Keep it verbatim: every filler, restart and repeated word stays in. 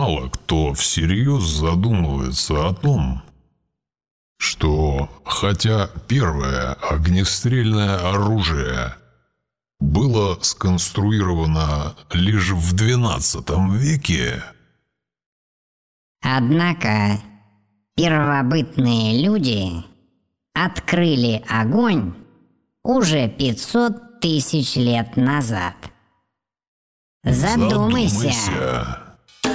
мало кто всерьез задумывается о том, что хотя первое огнестрельное оружие было сконструировано лишь в двенадцатом веке, однако первобытные люди открыли огонь уже пятьсот тысяч лет назад. Задумайся. задумайся.